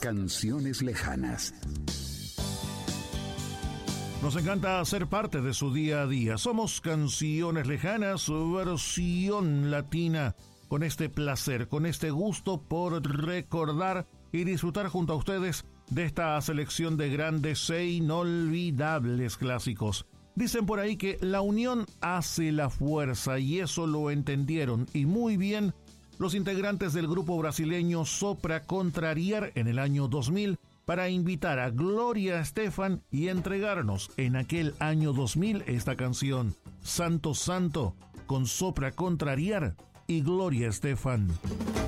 Canciones lejanas. Nos encanta ser parte de su día a día. Somos Canciones Lejanas, versión latina, con este placer, con este gusto por recordar y disfrutar junto a ustedes de esta selección de grandes e inolvidables clásicos. Dicen por ahí que la unión hace la fuerza, y eso lo entendieron y muy bien los integrantes del grupo brasileño Sopra Contrariar en el año 2000 para invitar a Gloria Estefan y entregarnos en aquel año 2000 esta canción, Santo Santo, con Sopra Contrariar y Gloria Estefan.